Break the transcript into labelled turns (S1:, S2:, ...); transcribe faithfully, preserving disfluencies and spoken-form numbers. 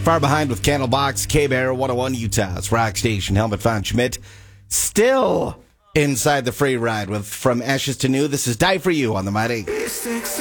S1: far behind with Candlebox, K-Bear, one oh one Utah's Rock Station. Helmet Von Schmidt still inside the free ride with From Ashes to New. This is Die For You on the Mighty.